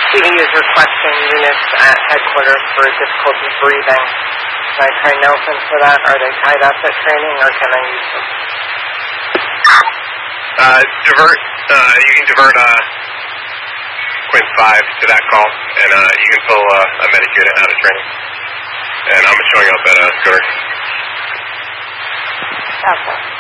TV is requesting units at headquarters for difficulty breathing. Can I try Nelson for that? Are they tied up at training, or can I use them? You can divert Quint 5 to that call, and you can pull a medic unit out of training. And I'm showing up at Skirk. Okay.